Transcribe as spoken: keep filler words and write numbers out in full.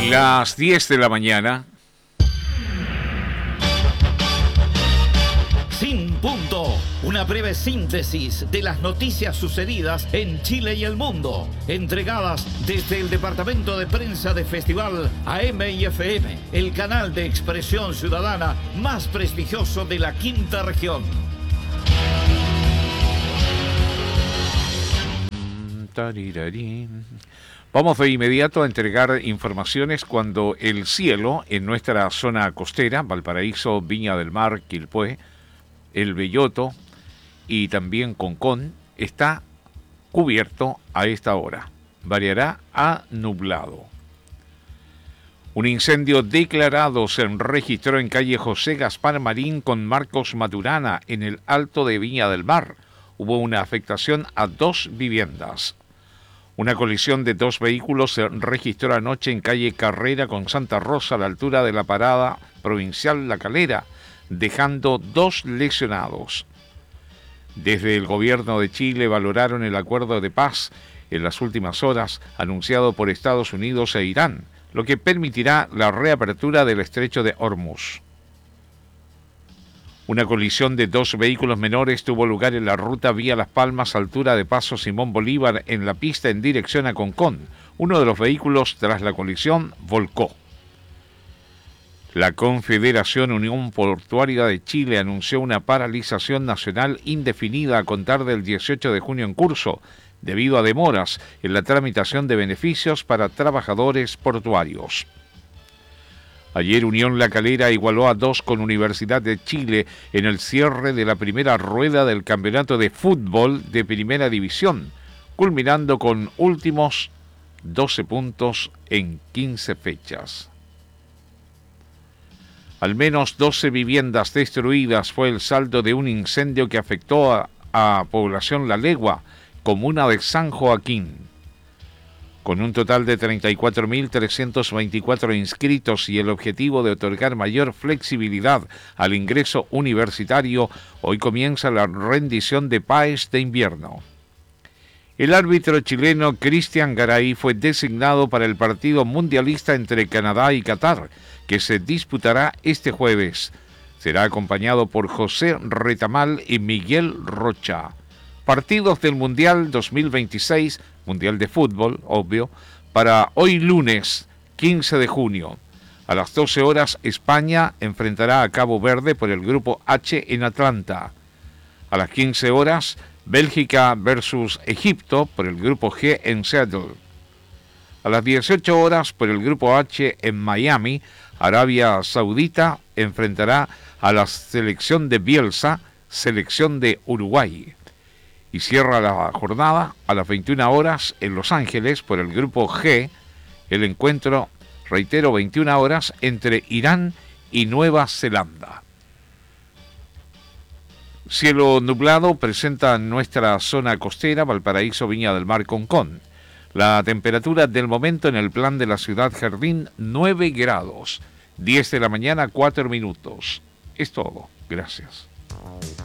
Las diez de la mañana. Sin punto. Una breve síntesis de las noticias sucedidas en Chile y el mundo, entregadas desde el Departamento de Prensa de Festival A M y F M, el canal de expresión ciudadana más prestigioso de la quinta región. Vamos de inmediato a entregar informaciones cuando el cielo en nuestra zona costera, Valparaíso, Viña del Mar, Quilpué, El Belloto y también Concón, está cubierto a esta hora. Variará a nublado. Un incendio declarado se registró en calle José Gaspar Marín con Marcos Maturana en el Alto de Viña del Mar. Hubo una afectación a dos viviendas. Una colisión de dos vehículos se registró anoche en calle Carrera con Santa Rosa a la altura de la parada provincial La Calera, dejando dos lesionados. Desde el gobierno de Chile valoraron el acuerdo de paz en las últimas horas anunciado por Estados Unidos e Irán, lo que permitirá la reapertura del estrecho de Hormuz. Una colisión de dos vehículos menores tuvo lugar en la ruta vía Las Palmas, altura de Paso Simón Bolívar, en la pista en dirección a Concón. Uno de los vehículos, tras la colisión, volcó. La Confederación Unión Portuaria de Chile anunció una paralización nacional indefinida a contar del dieciocho de junio en curso, debido a demoras en la tramitación de beneficios para trabajadores portuarios. Ayer Unión La Calera igualó a dos con Universidad de Chile en el cierre de la primera rueda del campeonato de fútbol de Primera División, culminando con últimos doce puntos en quince fechas. Al menos doce viviendas destruidas fue el saldo de un incendio que afectó a, a población La Legua, comuna de San Joaquín. Con un total de treinta y cuatro mil trescientos veinticuatro inscritos y el objetivo de otorgar mayor flexibilidad al ingreso universitario, hoy comienza la rendición de P A E S de invierno. El árbitro chileno Cristian Garay fue designado para el partido mundialista entre Canadá y Qatar, que se disputará este jueves. Será acompañado por José Retamal y Miguel Rocha. Partidos del Mundial dos mil veintiséis, Mundial de Fútbol, obvio, para hoy lunes, quince de junio. A las doce horas, España enfrentará a Cabo Verde por el Grupo H en Atlanta. A las quince horas, Bélgica versus Egipto por el Grupo G en Seattle. A las dieciocho horas, por el Grupo H en Miami, Arabia Saudita enfrentará a la selección de Bielsa, selección de Uruguay. Y cierra la jornada a las veintiuna horas en Los Ángeles por el Grupo G, el encuentro, reitero, veintiuna horas entre Irán y Nueva Zelanda. Cielo nublado presenta nuestra zona costera, Valparaíso, Viña del Mar, Concón. La temperatura del momento en el plan de la ciudad Jardín, nueve grados. diez de la mañana, cuatro minutos. Es todo. Gracias.